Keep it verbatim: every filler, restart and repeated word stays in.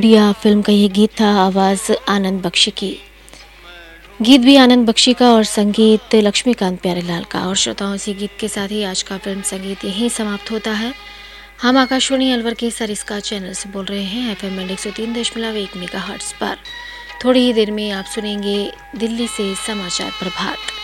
बढ़िया फिल्म का ये गीत था, आवाज़ आनंद बख्शी की। गीत भी आनंद बख्शी का और संगीत लक्ष्मीकांत प्यारेलाल का। और श्रोताओं, इसी गीत के साथ ही आज का फिल्म संगीत यहीं समाप्त होता है। हम आकाशवाणी अलवर के सरिस्का चैनल से बोल रहे हैं, एफ एम एक सौ तीन दशमलव एक मेगा हर्ट्ज पर। थोड़ी ही देर में आप सुनेंगे दिल्ली से समाचार प्रभात।